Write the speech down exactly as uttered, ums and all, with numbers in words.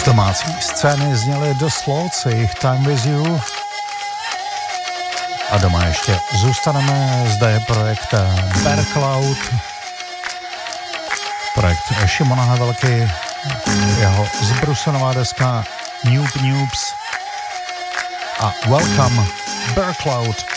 domácí scény zněly The Slots, jejich Time With You. A doma ještě zůstaneme, zde je projekt Bear Cloud, projekt Šimona Havelky, jeho zbrusenová deska Noob Noobs a Welcome Bear Cloud.